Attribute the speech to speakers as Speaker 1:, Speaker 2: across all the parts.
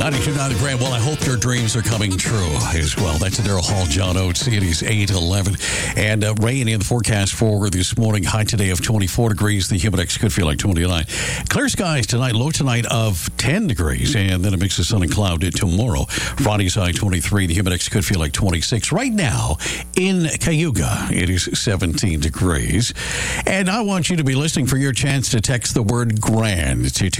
Speaker 1: 92.9 The Grand. Well, I hope your dreams are coming true as well. That's Daryl Hall, John Oates. It is 8:11. And rain in the forecast for this morning. High today of 24 degrees. The humidex could feel like 29. Clear skies tonight. Low tonight of 10 degrees. And then a mix of sun and cloud tomorrow. Friday's high 23. The humidex could feel like 26. Right now in Cayuga, it is 17 degrees. And I want you to be listening for your chance to text the word grand to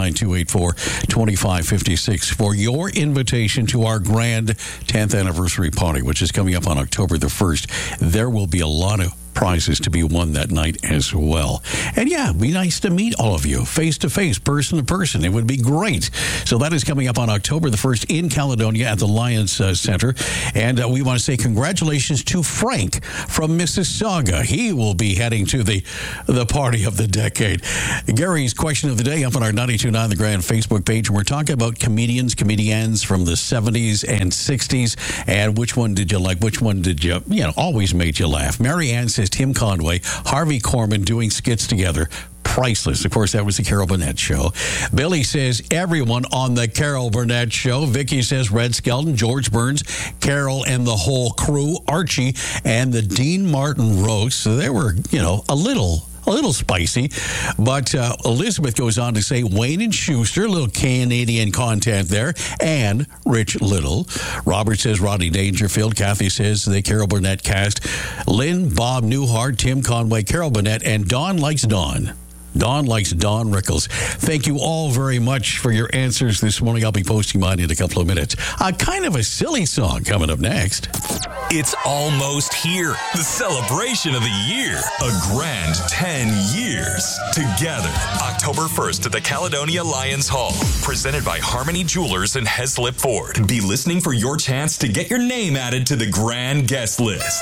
Speaker 1: 289-284-2556 for your invitation to our grand 10th anniversary party, which is coming up on October the 1st. There will be a lot of prizes to be won that night as well. And yeah, it'd be nice to meet all of you face to face, person to person. It would be great. So that is coming up on October the 1st in Caledonia at the Lions Center. And we want to say congratulations to Frank from Mississauga. He will be heading to the party of the decade. Gary's question of the day up on our 92.9 The Grand Facebook page. And we're talking about comedians from the 70s and 60s. And which one did you like? Which one did you always made you laugh? Mary Ann says Tim Conway, Harvey Korman doing skits together. Priceless. Of course, that was the Carol Burnett Show. Billy says everyone on the Carol Burnett Show. Vicky says Red Skelton, George Burns, Carol and the whole crew, Archie, and the Dean Martin roast. So they were, a little spicy. But Elizabeth goes on to say Wayne and Schuster, a little Canadian content there, and Rich Little. Robert says Rodney Dangerfield. Kathy says the Carol Burnett cast. Lynn, Bob Newhart, Tim Conway, Carol Burnett, and Dawn likes Dawn. Dawn likes Dawn Rickles. Thank you all very much for your answers this morning. I'll be posting mine in a couple of minutes. Kind of a silly song coming up next.
Speaker 2: It's almost here. The celebration of the year. A grand 10 years together. October 1st at the Caledonia Lions Hall. Presented by Harmony Jewelers and Heslip Ford. Be listening for your chance to get your name added to the grand guest list.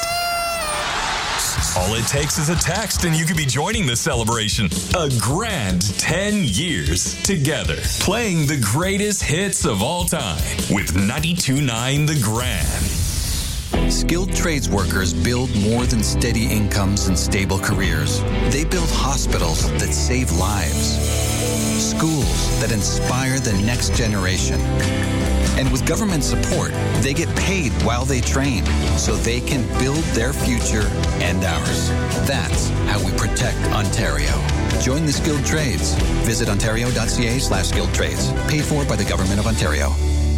Speaker 2: All it takes is a text and you could be joining the celebration. A grand 10 years together. Playing the greatest hits of all time with 92.9 The Grand.
Speaker 3: Skilled trades workers build more than steady incomes and stable careers. They build hospitals that save lives. Schools that inspire the next generation. And with government support, they get paid while they train so they can build their future and ours. That's how we protect Ontario. Join the skilled trades. Visit ontario.ca/skilled trades. Paid for by the Government of Ontario.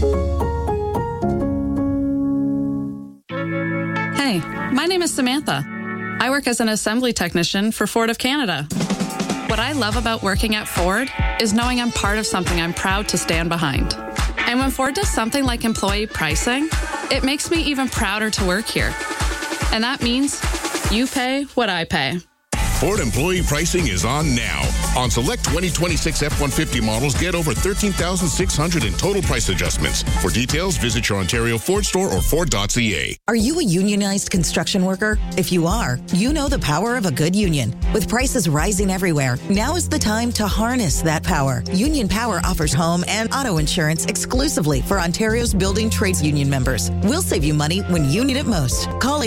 Speaker 4: Hey, my name is Samantha. I work as an assembly technician for Ford of Canada. What I love about working at Ford is knowing I'm part of something I'm proud to stand behind. And when Ford does something like employee pricing, it makes me even prouder to work here. And that means you pay what I pay.
Speaker 5: Ford employee pricing is on now. On select 2026 F-150 models, get over $13,600 in total price adjustments. For details, visit your Ontario Ford store or Ford.ca.
Speaker 6: Are you a unionized construction worker? If you are, you know the power of a good union. With prices rising everywhere, now is the time to harness that power. Union Power offers home and auto insurance exclusively for Ontario's building trades union members. We'll save you money when you need it most. Call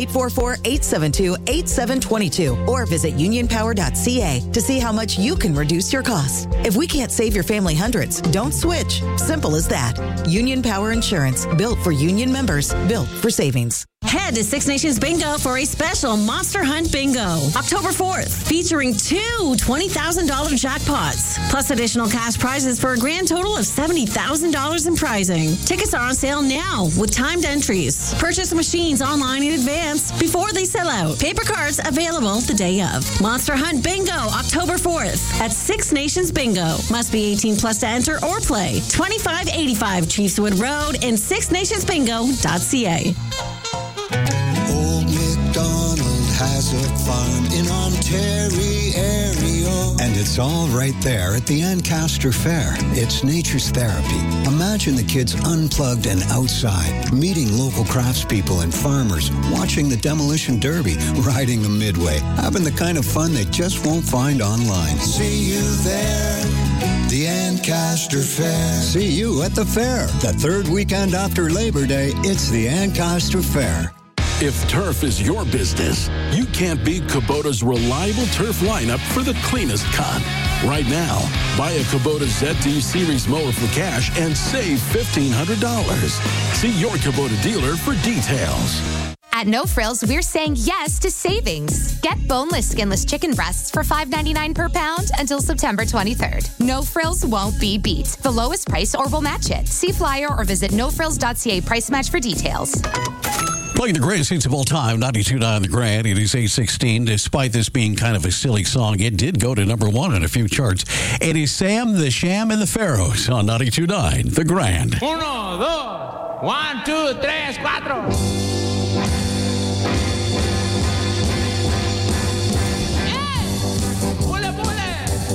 Speaker 6: 844-872-8722 or visit unionpower.ca to see how much you can reduce your costs. If we can't save your family hundreds, don't switch. Simple as that. Union Power Insurance, built for union members, built for savings.
Speaker 7: Head to Six Nations Bingo for a special Monster Hunt Bingo. October 4th, featuring two $20,000 jackpots, plus additional cash prizes for a grand total of $70,000 in prizing. Tickets are on sale now with timed entries. Purchase machines online in advance before they sell out. Paper cards available the day of. Monster Hunt Bingo, October 4th at Six Nations Bingo. Must be 18 plus to enter or play. 2585 Chiefswood Road and sixnationsbingo.ca.
Speaker 8: Old MacDonald has a farm in Ontario. And it's all right there at the Ancaster Fair. It's nature's therapy. Imagine the kids unplugged and outside, meeting local craftspeople and farmers, watching the demolition derby, riding the midway, having the kind of fun they just won't find online. See you there. The Ancaster Fair. See you at the fair. The third weekend after Labor Day, it's the Ancaster Fair.
Speaker 9: If turf is your business, you can't beat Kubota's reliable turf lineup for the cleanest cut. Right now, buy a Kubota ZT Series mower for cash and save $1,500. See your Kubota dealer for details.
Speaker 10: At No Frills, we're saying yes to savings. Get boneless, skinless chicken breasts for $5.99 per pound until September 23rd. No Frills won't be beat. The lowest price or we'll match it. See flyer or visit nofrills.ca price match for details.
Speaker 1: Playing the greatest hits of all time, 92.9 The Grand. It is 8:16. Despite this being kind of a silly song, it did go to number one in a few charts. It is Sam, the Sham, and the Pharaohs on 92.9 The Grand.
Speaker 11: 1, 2, 1, 2, 3, 4.